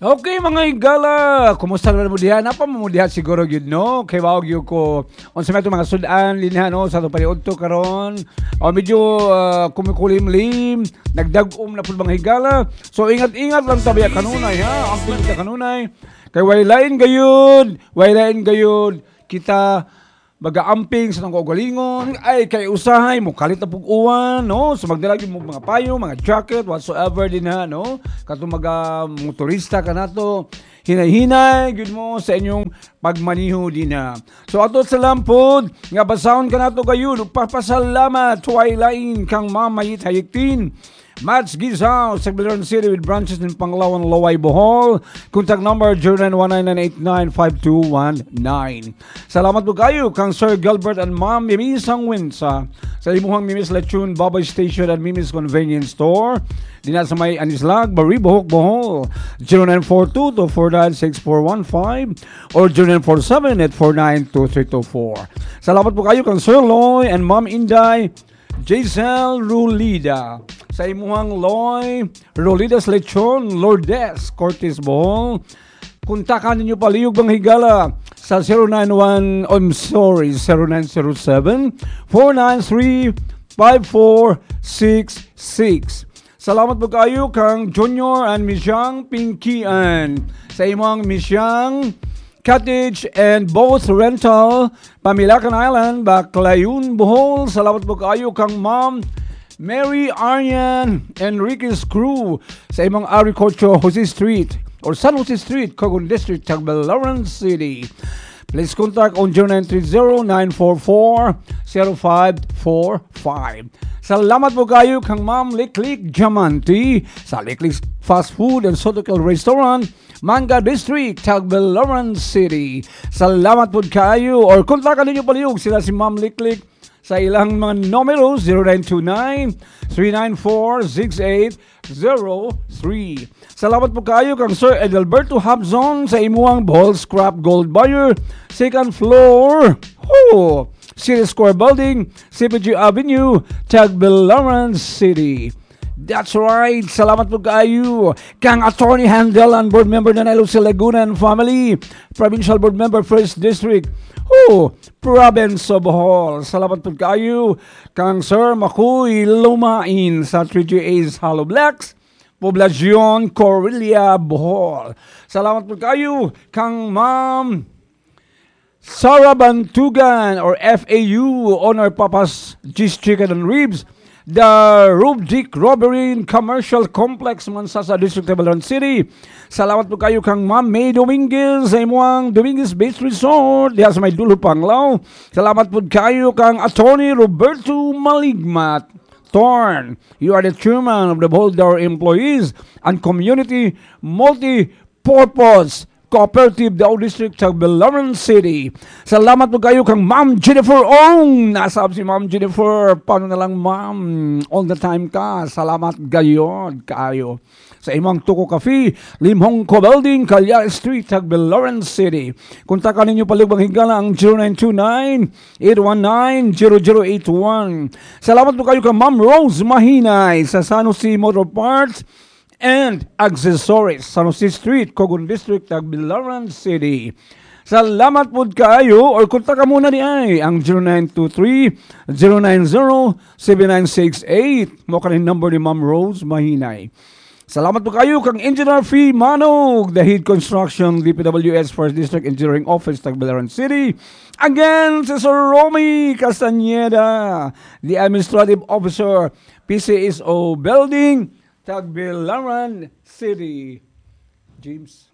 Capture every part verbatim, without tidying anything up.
Okay mga igala, kumusta naman mo diha? Napa mo diha siguro gyud no? Kay wag gyud ko unsa may mga sudan linha no sa to paniudto karon. O medyo uh, kumikulim-lim, nagdag-om na pud mga higala. So ingat-ingat lang tabi kanunay ha. Ang pinita kanunay. Kay waylain gayud, waylain gayud kita mag-aamping sa tong kagalingon ay kay usahay mo kalit na pug-uwan no so magdala mo mga payo mga jacket whatsoever din ha no kato mga motorista ka nato hinay-hinay gyud mo sa inyong pagmaniho din ha so ato sa lampod nga basahon ka nato gayud papasalamat waylain kang mamayit hayiktin Mats Gizaw, Tagbilaran City with branches in Panglawan, Laway, Bohol. Contact number zero nine one nine nine eight nine five two one nine. Salamat po kayo kang Sir Gilbert and Ma'am Mimis Sangwinsa sa imuhang Mimis Lechon, Babay Station at Mimis Convenience Store. Dina sa may Anislag, Bari, Bohok, Bohol. zero nine four two two four nine six four one five or zero nine four seven eight four nine two three two four. Salamat po kayo kang Sir Loy and Ma'am Inday Jaisel Rulida sa imuhang Loy Rolidas Lechon Lourdes Cortes Bohol. Kontakan ninyo palihog bang higala sa zero nine one I'm sorry zero nine zero seven four nine three five four six six. Salamat po kayo kang Junior and Misyang Pinkian sa imuhang Misyang Cottage and Boat Rental, Pamilacan Island, Baclayun, Bohol. Salamat po kayo kang Ma'am Mary Aryan Enriquez Crew sa imong Agriculture Jose Street or San Jose Street, Cogon District, Tagbilaran City. Please contact on zero nine three zero nine four four zero five four five. Salamat po kayo kang Ma'am Liklik Diamante sa Liklik Fast Food and Sotocal Restaurant, Manga District, Tagbilaran City. Salamat po kayo or kontakan ninyo palihog sila si Ma'am Liklik sa ilang mga numero zero nine two nine three nine four six eight zero three. Salamat po kayo kang Sir Edelberto Habzon sa imuang Bohol Scrap Gold Buyer, second floor. Oh, City Square Building, C P G Avenue, Tagbilaran City. That's right. Salamat po kayo kang Attorney Handel and Board Member na L O C Laguna and Family, Provincial Board Member First District, oh, Province of Bohol. Salamat po kayo kang Sir Makoy Lumain sa three G A's Hollow Blacks, Poblacion Correlia, Bohol. Salamat po kayo kang Ma'am Sarah Bantugan or F A U, Honor Papas Cheese Chicken and Ribs, the Rubdik Robbery Commercial Complex, Mansasa District, Tagbilaran City. Salamat po kayo kang Ma'am May Dominguez sa imuang Dominguez Base Resort diha sa may Dulo, Panglao. Salamat po kayo kang Attorney Roberto Maligmat Torn. You are the chairman of the Bohol Dower Employees and Community Multi-Purpose Cooperative Dao District, Tagbilaran City. Salamat po kayo kang Ma'am Jennifer Ong. Nasab si Ma'am Jennifer. Paano na lang Ma'am? All the time ka. Salamat gayod kayo. Sa imong Tuko Cafe, Limhong Co Building, Calya Street, Tagbilaran City. Kontakan ninyo palibang higala ang zero nine two nine eight one nine zero zero eight one. Salamat po kayo kang Ma'am Rose Mahinay sa San Jose Motor Parts and Accessories, San Jose Street, Cogon District, Tagbilaran City. Salamat po kayo or kontakan muna ni ay ang zero nine two three zero nine zero seven nine six eight. Mo kanin number ni Ma'am Rose Mahinay. Salamat po kayo kang Engineer Fee Manog, the Heat Construction, D P W S First District Engineering Office, Tagbilaran City. Again, si Sir Romy Castañeda, the Administrative Officer, P C S O Building, Tagbilaran City. James.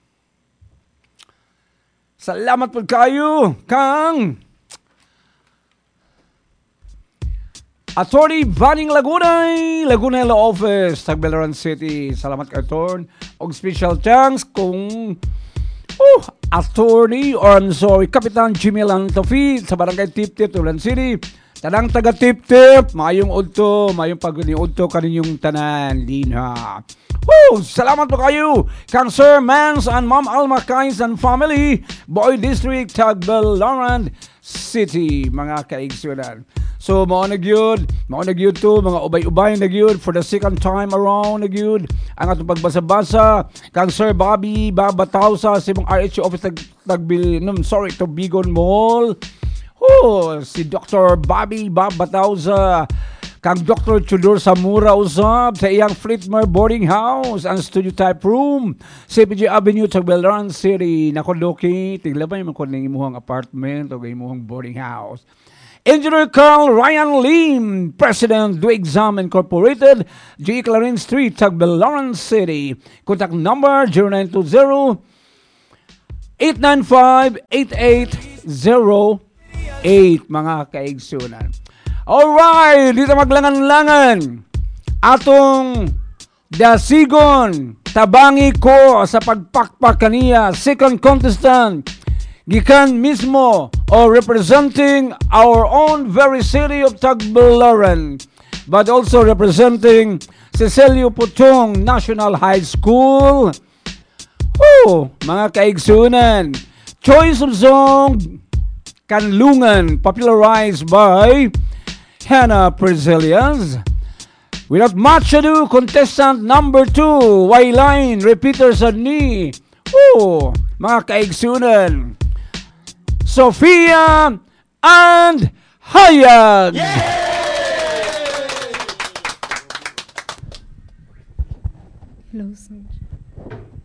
Salamat po kayo kang Attorney Banning Lagunay, Lagunay Law Office, Tagbilaran City. Salamat kay Attorney. Og special thanks kung oh, Attorney or I'm sorry, Kapitan Jimmy Lantofi sa Barangay Tip Tip, Tagbilaran City. Tanang taga Tip Tip, mayong udto, mayong paguni udto kaninyong tanan linha. Woo! Salamat po kayo kang Sir Mans and Ma'am Alma Kains and Family, Boy District, Tagbilaran City, mga kaigsunan. So mao na gyud, mao na gyud to mga ubay-ubay na gyud for the second time around na gyud ang atong pagbasa-basa kang Sir Bobby babataw sa simong R H O office tag, tagbil no, sorry to Bigon Mall. Oh, si Doctor Bobby babataw sa kang Doctor Chudor Samura usab sa iyang Flitmore boarding house ang studio type room sa P J Avenue sa Belran City. Nakondoki tiglabay man kon ning imuhang apartment o imuhang boarding house. Engineer Carl Ryan Lim, President do Exam Incorporated, G. Clarin Street, Tagbilaran City. Contact number zero nine two zero, eight nine five, eight eight zero eight, mga kaigsunan. Alright, dito maglangan-langan. Atong dasigon, tabangi ko sa pagpakpak kaniya, second contestant, gikan mismo or representing our own very city of Tagbilaran, but also representing Cecilio Putong National High School. Oh, mga kaigsunan, choice of song, Kanlungan, popularized by Hannah Brazilians. Without much ado, contestant number two, Y-Line, repeater sa ni, oh, mga kaigsunan, Sophia and Hayag. Hello, sir.